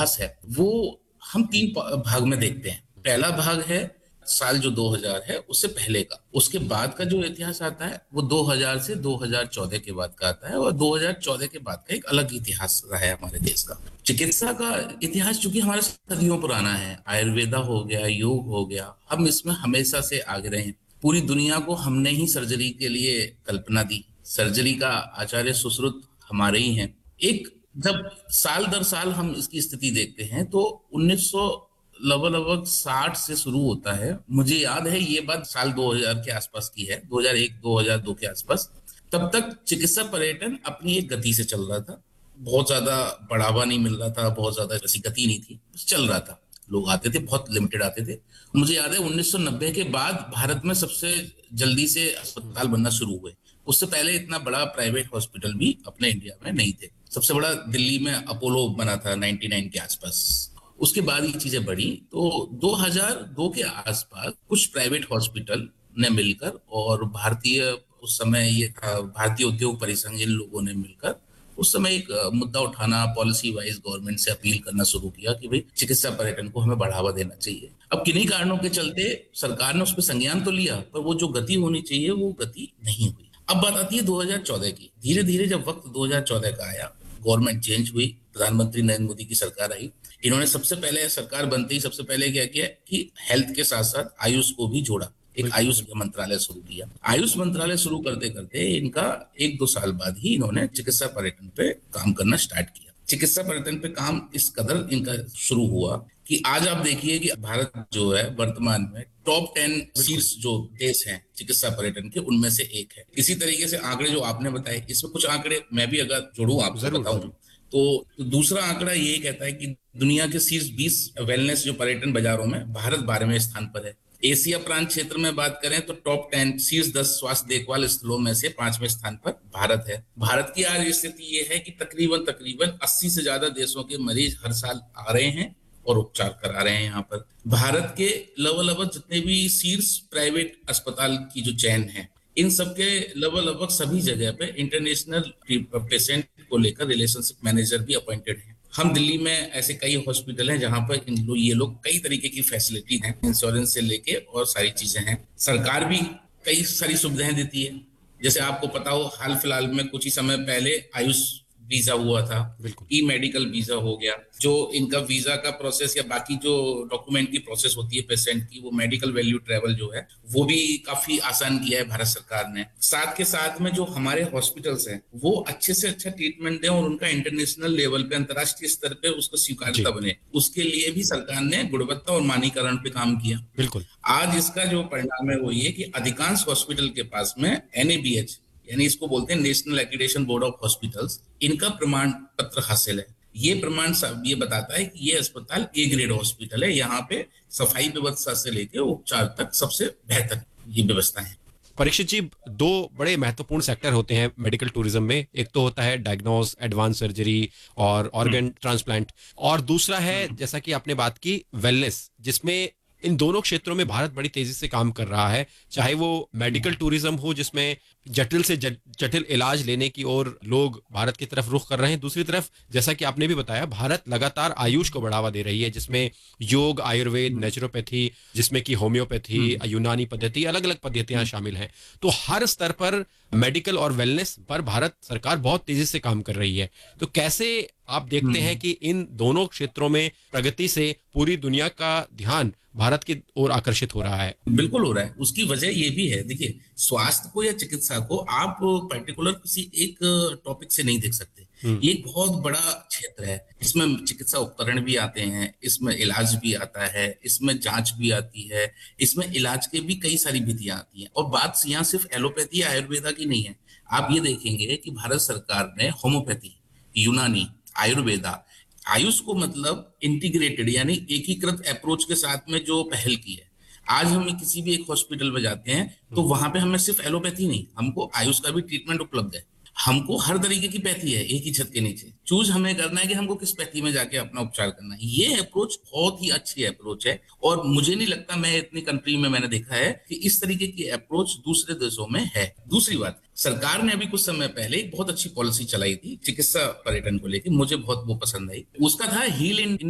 इतिहास है वो हम 3 भाग में देखते हैं। पहला भाग है साल जो 2000 है उससे पहले का, उसके बाद का जो इतिहास आता है वो 2000 से 2014 के बाद का आता है, और 2014 के बाद का एक अलग इतिहास रहा है हमारे देश का। चिकित्सा का इतिहास चूंकि हमारे सदियों पुराना है, आयुर्वेदा हो गया, योग हो गया, हम इसमें हमेशा से आगे रहे हैं। पूरी दुनिया को हमने ही सर्जरी के लिए कल्पना दी, सर्जरी का आचार्य सुश्रुत हमारे ही हैं। एक जब साल दर साल हम इसकी स्थिति देखते हैं तो 1900 लगभग 60 से शुरू होता है। मुझे याद है ये बात साल 2000 के आसपास की है, 2001 2002 के आसपास। तब तक चिकित्सा पर्यटन अपनी एक गति से चल रहा था, बहुत ज्यादा बढ़ावा नहीं मिल रहा था, बहुत ज्यादा ऐसी गति नहीं थी, बस चल रहा था। लोग आते थे, बहुत लिमिटेड आते थे। मुझे याद है 1990 के बाद भारत में सबसे जल्दी से अस्पताल बनना शुरू हुए। उससे पहले इतना बड़ा प्राइवेट हॉस्पिटल भी अपने इंडिया में नहीं थे। सबसे बड़ा दिल्ली में अपोलो बना था 99 के आसपास। उसके बाद ये चीजें बढ़ी तो 2002 के आसपास कुछ प्राइवेट हॉस्पिटल ने मिलकर और भारतीय, उस समय ये था भारतीय उद्योग परिसंघ, इन लोगों ने मिलकर उस समय एक मुद्दा उठाना, पॉलिसी वाइज गवर्नमेंट से अपील करना शुरू किया कि भाई चिकित्सा पर्यटन को हमें बढ़ावा देना चाहिए। अब किन्हीं कारणों के चलते सरकार ने उस पर संज्ञान तो लिया, पर वो जो गति होनी चाहिए वो गति नहीं हुई। अब बात आती है 2014 की। धीरे धीरे जब वक्त 2014 का आया, गवर्नमेंट चेंज हुई, प्रधानमंत्री नरेंद्र मोदी की सरकार आई। इन्होंने सबसे पहले, सरकार बनते ही सबसे पहले क्या किया कि हेल्थ के साथ साथ आयुष को भी जोड़ा, एक आयुष मंत्रालय शुरू किया। आयुष मंत्रालय शुरू करते करते इनका 1-2 साल बाद ही इन्होंने चिकित्सा पर्यटन पे काम करना स्टार्ट किया। चिकित्सा पर्यटन पे काम इस कदर इनका शुरू हुआ कि आज आप देखिए कि भारत जो है वर्तमान में टॉप 10 शीर्ष जो देश हैं चिकित्सा पर्यटन के, उनमें से एक है। इसी तरीके से आंकड़े जो आपने बताए, इसमें कुछ आंकड़े मैं भी अगर जोड़ूं आपको बताऊं तो दूसरा आंकड़ा ये कहता है कि दुनिया के शीर्ष 20 वेलनेस जो पर्यटन बाजारों में भारत 12वें स्थान पर है। एशिया प्रांत क्षेत्र में बात करें तो टॉप 10 शीर्ष 10 स्वास्थ्य देखभाल स्थलों में से 5वें स्थान पर भारत है। भारत की आज स्थिति ये है कि तकरीबन 80 से ज्यादा देशों के मरीज हर साल आ रहे हैं और उपचार करा रहे हैं यहाँ पर। भारत के लगभग जितने भी शीर्ष प्राइवेट अस्पताल की जो चेन है, इन सबके लगभग सभी जगह पे इंटरनेशनल पेशेंट को लेकर रिलेशनशिप मैनेजर भी अपॉइंटेड है। हम दिल्ली में ऐसे कई हॉस्पिटल हैं जहां पर ये लोग कई तरीके की फैसिलिटी हैं, इंश्योरेंस से लेके और सारी चीजें हैं। सरकार भी कई सारी सुविधाएं देती है। जैसे आपको पता हो, हाल फिलहाल में कुछ ही समय पहले आयुष वीजा हुआ था, ई मेडिकल वीजा हो गया। जो इनका वीजा का प्रोसेस या बाकी जो डॉक्यूमेंट की प्रोसेस होती है पेशेंट की, वो मेडिकल वैल्यू ट्रेवल जो है वो भी काफी आसान किया है भारत सरकार ने। साथ के साथ में जो हमारे हॉस्पिटल्स हैं वो अच्छे से अच्छा ट्रीटमेंट दें और उनका इंटरनेशनल लेवल पे, अंतर्राष्ट्रीय स्तर पे उसको स्वीकार्यता बने, उसके लिए भी सरकार ने गुणवत्ता और मानकीकरण पे काम किया। बिल्कुल। आज इसका जो परिणाम है वो ये कि अधिकांश हॉस्पिटल के पास में NABH, यानी इसको बोलते हैं national accreditation board of hospitals, इनका प्रमाण पत्र हासिल है। ये प्रमाण ये बताता है कि ये अस्पताल A ग्रेड हॉस्पिटल है, यहाँ पे सफाई व्यवस्था से लेकर उपचार तक सबसे बेहतर ये व्यवस्था है। परीक्षित जी, 2 बड़े महत्वपूर्ण सेक्टर होते हैं मेडिकल टूरिज्म में। एक तो होता है डायग्नोस, एडवांस सर्जरी और ऑर्गन ट्रांसप्लांट, और दूसरा है जैसा कि आपने बात की वेलनेस, जिसमें इन दोनों क्षेत्रों में भारत बड़ी तेजी से काम कर रहा है। चाहे वो मेडिकल टूरिज्म हो जिसमें जटिल से जटिल इलाज लेने की ओर लोग भारत की तरफ रुख कर रहे हैं, दूसरी तरफ जैसा कि आपने भी बताया भारत लगातार आयुष को बढ़ावा दे रही है, जिसमें योग, आयुर्वेद, नेचुरोपैथी, जिसमें कि होम्योपैथी, यूनानी पद्धति, अलग अलग पद्धतियां शामिल हैं। तो हर स्तर पर मेडिकल और वेलनेस पर भारत सरकार बहुत तेजी से काम कर रही है। तो कैसे आप देखते हैं कि इन दोनों क्षेत्रों में प्रगति से पूरी दुनिया का ध्यान भारत की ओर आकर्षित हो रहा है? बिल्कुल हो रहा है। उसकी वजह ये भी है, देखिए, स्वास्थ्य को या चिकित्सा को आप पर्टिकुलर किसी एक टॉपिक से नहीं देख सकते। ये एक बहुत बड़ा क्षेत्र है। इसमें चिकित्सा उपकरण भी आते हैं, इसमें इलाज भी आता है, इसमें जांच भी आती है, इसमें इलाज के भी कई सारी विधियां आती हैं। और बात यहाँ सिर्फ एलोपैथी या आयुर्वेदा की नहीं है। आप ये देखेंगे कि भारत सरकार ने होम्योपैथी, यूनानी, आयुर्वेदा, आयुष को मतलब इंटीग्रेटेड यानी एकीकृत अप्रोच के साथ में जो पहल की है। आज हम किसी भी एक हॉस्पिटल में जाते हैं तो वहां पे हमें सिर्फ एलोपैथी नहीं, हमको आयुष का भी ट्रीटमेंट उपलब्ध है। हमको हर तरीके की पैथी है एक ही छत के नीचे। चूज हमें करना है कि हमको किस पैथी में जाके अपना उपचार करना है। ये अप्रोच बहुत ही अच्छी अप्रोच है और मुझे नहीं लगता, मैं इतनी कंट्री में मैंने देखा है कि इस तरीके की अप्रोच दूसरे देशों में है। दूसरी बात, सरकार ने अभी कुछ समय पहले एक बहुत अच्छी पॉलिसी चलाई थी चिकित्सा पर्यटन को लेकर, मुझे बहुत वो पसंद आई। उसका था हील इन